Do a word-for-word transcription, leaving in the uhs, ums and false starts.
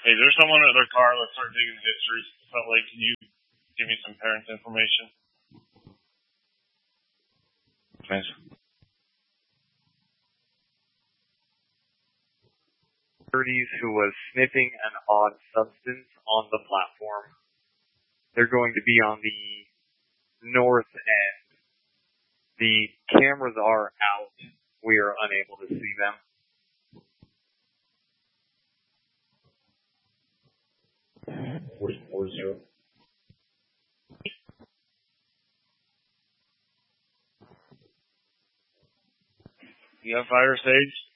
Hey, there's someone at their car. Let's start digging history. Felt like, can you give me some parents' information? Thanks. Who was sniffing an odd substance on the platform. They're going to be on the north end. The cameras are out. We are unable to see them. forty-four zero. You have fire stage?